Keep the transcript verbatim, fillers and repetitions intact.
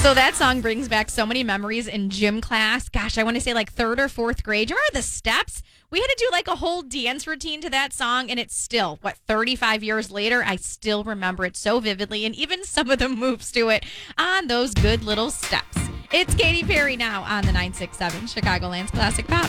So that song brings back so many memories in gym class. Gosh, I want to say like third or fourth grade. Do you remember the steps? We had to do like a whole dance routine to that song, and it's still, what, thirty-five years later, I still remember it so vividly, and even some of the moves to it on those good little steps. It's Katy Perry now on the nine six seven Chicagoland's Classic Pop.